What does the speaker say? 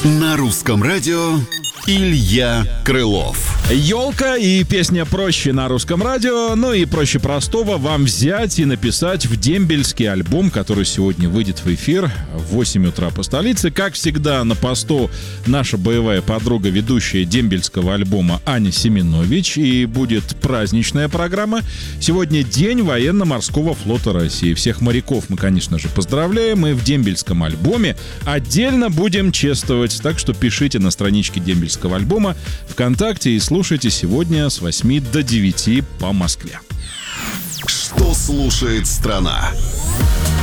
На русском радио Илья Крылов. Ёлка и песня «Проще» на русском радио. Ну и проще простого вам взять и написать в дембельский альбом, который сегодня выйдет в эфир в 8 утра по столице. Как всегда, на посту наша боевая подруга, ведущая дембельского альбома Аня Семенович. И будет праздничная программа. Сегодня день военно-морского флота России. Всех моряков мы, конечно же, поздравляем. И в дембельском альбоме отдельно будем чествовать. Так что пишите на страничке дембельского альбома ВКонтакте и слушайте сегодня с 8 до 9 по Москве. Что слушает страна?